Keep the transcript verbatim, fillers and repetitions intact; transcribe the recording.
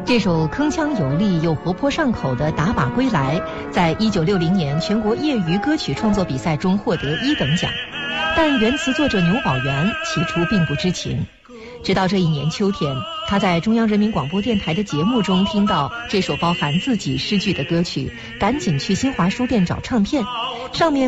这首铿锵有力又活泼上口的《打靶归来》在一九六零年全国业余歌曲创作比赛中获得一等奖，但原词作者牛宝元起初并不知情。直到这一年秋天，他在中央人民广播电台的节目中听到这首包含自己诗句的歌曲，赶紧去新华书店找唱片，上面